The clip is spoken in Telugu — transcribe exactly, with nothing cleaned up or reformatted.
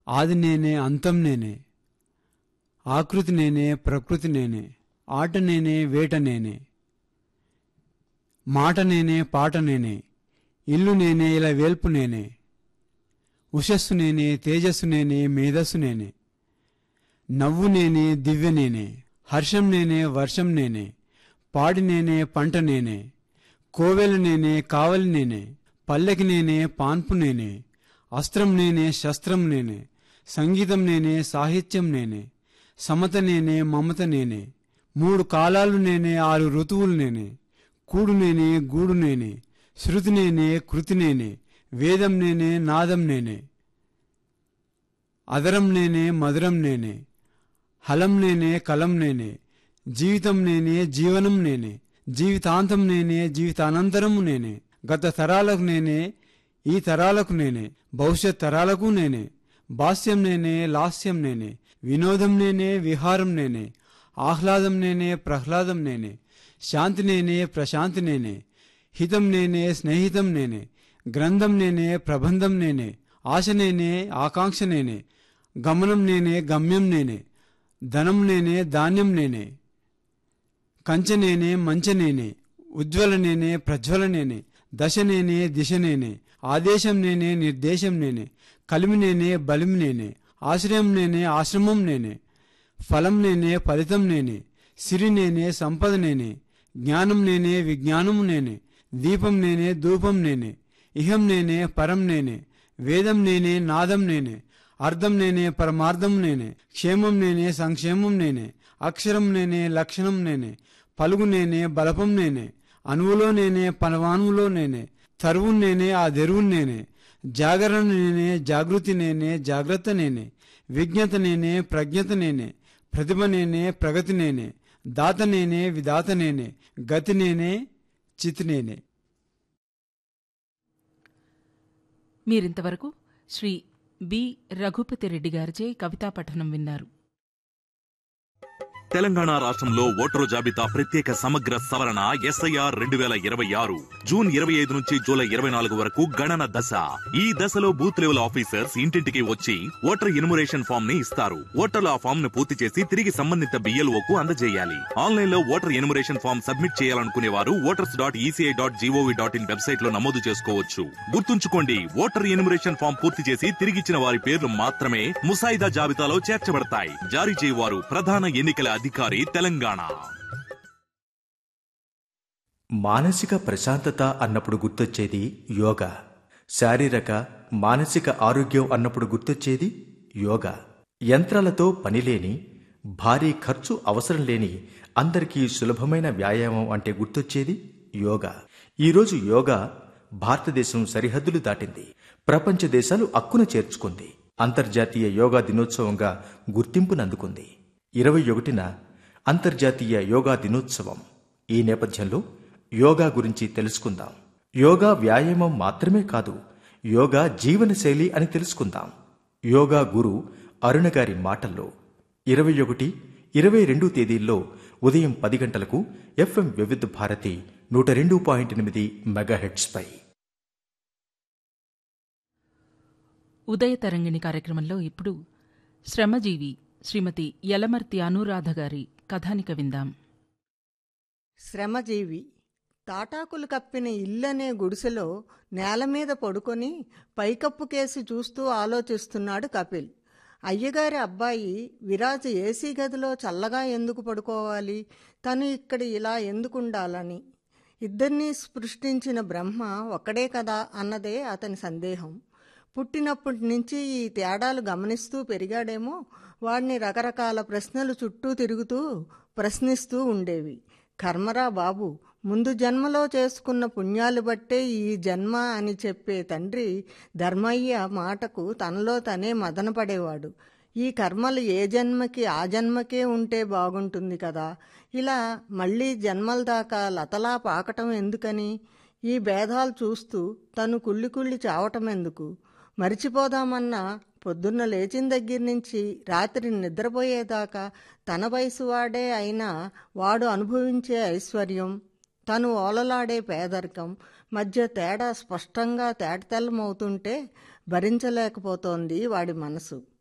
ఆది నేనే, అంతం నేనే, ఆకృతి నేనే, ప్రకృతి నేనే, ఆట నేనే, వేట నేనే, మాట నేనే, పాట నేనే, ఇల్లు నేనే, ఇలా వేల్పు నేనే, ఉషస్సు నేనే, తేజస్సు నేనే, మేధస్సు నేనే, నవ్వు నేనే, దివ్య నేనే, హర్షం నేనే, వర్షం నేనే, పాడి నేనే, పంట నేనే, కోవెల నేనే, కావలి నేనే, పల్లెకి నేనే, పాన్పు నేనే, అస్త్రం నేనే, శస్త్రం నేనే, సంగీతం నేనే, సాహిత్యం నేనే, సమత నేనే, మమత నేనే, మూడు కాలాలు నేనే, ఆరు ఋతువులు నేనే, కూడు నేనే, గూడు నేనే, శృతి నేనే, కృతి నేనే, వేదం నేనే, నాదం నేనే, అదరం నేనే, మధురం నేనే, హలం నేనే, కలం నేనే, జీవితం నేనే, జీవనం నేనే, జీవితాంతం నేనే, జీవితానంతరము నేనే, గత తరాలకు నేనే, ఈ తరాలకు నేనే, భవిష్యత్ తరాలకు నేనే, భాస్యం నేనే, లాస్యం నేనే, వినోదం నేనే, విహారం నేనే, ఆహ్లాదం నేనే, ప్రహ్లాదం నేనే, శాంతి నేనే, ప్రశాంతి నేనే, హితం నేనే, స్నేహితం నేనే, గ్రంథం నేనే, ప్రబంధం నేనే, ఆశ నేనే, ఆకాంక్ష నేనే, గమనం నేనే, గమ్యం నేనే, ధనం నేనే, ధాన్యం నేనే, కంచె నేనే, మంచ నేనే, ఉజ్వల నేనే, ప్రజ్వల నేనే, దశ నేనే, దిశ నేనే, ఆదేశం నేనే, నిర్దేశం నేనే, కలిమి నేనే, బలిమి నేనే, ఆశ్రయం నేనే, ఆశ్రమం నేనే, ఫలం నేనే, ఫలితం నేనే, సిరి నేనే, సంపద నేనే, జ్ఞానం నేనే, విజ్ఞానం నేనే, దీపం నేనే, ధూపం నేనే, ఇహం నేనే, పరం నేనే, వేదం నేనే, నాదం నేనే, అర్థం నేనే, పరమార్థం నేనే, క్షేమం నేనే, సంక్షేమం నేనే, అక్షరం నేనే, లక్షణం నేనే, పలుగు నేనే, బలపం నేనే, అణువులో నేనే, పరమాణువులో నేనే, తరువు నేనే, ఆ దెరువు నేనే, జాగరణ నేనే, జాగృతి నేనే, జాగ్రత్త నేనే, విజ్ఞత నేనే, ప్రజ్ఞత నేనే, ప్రతిభ నేనే, ప్రగతి నేనే, దాత నేనే, విధాత నేనే, గతి నేనే, చితి నేనే. మీరింతవరకు శ్రీ బి రఘుపతి రెడ్డి గారిచే కవితా పఠనం విన్నారు. తెలంగాణ రాష్ట్రంలో ఓటరు జాబితా ప్రత్యేక సమగ్ర సవరణ ఎస్ఐఆర్ రెండు వేల ఇరవై ఆరు జూన్ ఇరవై ఐదు నుంచి జూలై ఇరవై నాలుగు వరకు గణన దశ. ఈ దశలో బూత్ లెవెల్ ఆఫీసర్స్ ఇంటింటికి వచ్చి ఓటర్ ఎన్యుమరేషన్ ఫామ్ ని ఇస్తారు. ఓటర్లు ఆ ఫామ్ ను పూర్తి చేసి తిరిగి సంబంధిత బిఎల్ఓకు అందజేయాలి. ఆన్లైన్ లో ఓటర్ ఎన్యుమరేషన్ ఫామ్ సబ్మిట్ చేయాలనుకునే వారు voters dot ECI dot GOV dot in website లో నమోదు చేసుకోవచ్చు. గుర్తుంచుకోండి, ఓటర్ ఎన్యుమరేషన్ ఫామ్ పూర్తి చేసి తిరిగిచ్చిన వారి పేర్లు మాత్రమే ముసాయిదా జాబితాలో చేర్చబడతాయి. జారీ చేయవారు ప్రధాన ఎన్నికల అధికారి, తెలంగాణ. మానసిక ప్రశాంతత అన్నప్పుడు గుర్తొచ్చేది యోగా. శారీరక మానసిక ఆరోగ్యం అన్నప్పుడు గుర్తొచ్చేది యోగా. యంత్రాలతో పనిలేని, భారీ ఖర్చు అవసరం లేని, అందరికీ సులభమైన వ్యాయామం అంటే గుర్తొచ్చేది యోగా. ఈరోజు యోగా భారతదేశం సరిహద్దులు దాటింది. ప్రపంచ దేశాలు అక్కున చేర్చుకుంది. అంతర్జాతీయ యోగా దినోత్సవంగా గుర్తింపునందుకుంది. ఇరవై ఒకటిన అంతర్జాతీయ యోగా దినోత్సవం. ఈ నేపథ్యంలో యోగా గురించి తెలుసుకుందాం. యోగా వ్యాయామం మాత్రమే కాదు, యోగా జీవనశైలి అని తెలుసుకుందాం. యోగా గురు అరుణ గారి మాటల్లో ఇరవై ఒకటి ఇరవై రెండు తేదీల్లో ఉదయం పది గంటలకు ఎఫ్ఎం వివిధ భారతి నూట రెండు పాయింట్ ఎనిమిది మెగాహెర్ట్జ్ పై. ఉదయ తరంగిణి కార్యక్రమంలో ఇప్పుడు శ్రమజీవి శ్రీమతి యలమర్తి అనురాధ గారి కథానిక విందాం. శ్రమజీవి. తాటాకులు కప్పిన ఇల్లనే గుడిసెలో నేలమీద పడుకొని పైకప్పు కేసి చూస్తూ ఆలోచిస్తున్నాడు కపిల్. అయ్యగారి అబ్బాయి విరాజ్ ఏసీ గదిలో చల్లగా ఎందుకు పడుకోవాలి, తను ఇక్కడ ఇలా ఎందుకుండాలని. ఇద్దరినీ సృష్టించిన బ్రహ్మ ఒక్కడే కదా అన్నదే అతని సందేహం. పుట్టినప్పటి నుంచి ఈ తేడాలు గమనిస్తూ పెరిగాడేమో. వాడిని రకరకాల ప్రశ్నలు చుట్టూ తిరుగుతూ ప్రశ్నిస్తూ ఉండేవి. కర్మరా బాబు, ముందు జన్మలో చేసుకున్న పుణ్యాలు బట్టే ఈ జన్మ అని చెప్పే తండ్రి ధర్మయ్య మాటకు తనలో తనే మదనపడేవాడు. ఈ కర్మలు ఏ జన్మకి ఆ జన్మకే ఉంటే బాగుంటుంది కదా, ఇలా మళ్ళీ జన్మల దాకా లతలా పాకటం ఎందుకని? ఈ భేదాలు చూస్తూ తను కుళ్ళి కుళ్ళి చావటం ఎందుకు? మరిచిపోదామన్నా పొద్దున్న లేచిన దగ్గర నుంచి రాత్రి నిద్రపోయేదాకా తన వయసు వాడే అయినా వాడు అనుభవించే ఐశ్వర్యం, తను ఓలలాడే పేదరికం, మధ్య తేడా స్పష్టంగా తేటతెల్లమవుతుంటే భరించలేకపోతోంది వాడి మనసు.